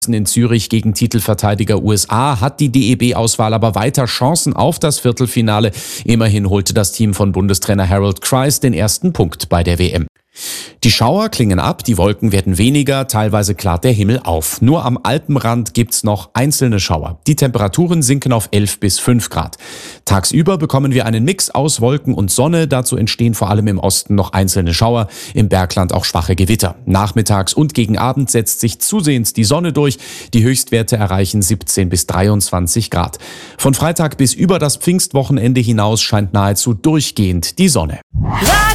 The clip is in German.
In Zürich gegen Titelverteidiger USA hat die DEB-Auswahl aber weiter Chancen auf das Viertelfinale. Immerhin holte das Team von Bundestrainer Harold Kreis den ersten Punkt bei der WM. Die Schauer klingen ab, die Wolken werden weniger, teilweise klart der Himmel auf. Nur am Alpenrand gibt's noch einzelne Schauer. Die Temperaturen sinken auf 11 bis 5 Grad. Tagsüber bekommen wir einen Mix aus Wolken und Sonne. Dazu entstehen vor allem im Osten noch einzelne Schauer, im Bergland auch schwache Gewitter. Nachmittags und gegen Abend setzt sich zusehends die Sonne durch. Die Höchstwerte erreichen 17 bis 23 Grad. Von Freitag bis über das Pfingstwochenende hinaus scheint nahezu durchgehend die Sonne.